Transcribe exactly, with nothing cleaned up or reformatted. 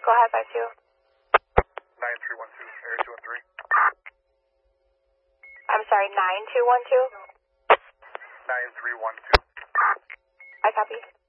Go ahead, five two. nine three one two, area two one three. I'm sorry, nine two one two? nine three one two. I copy.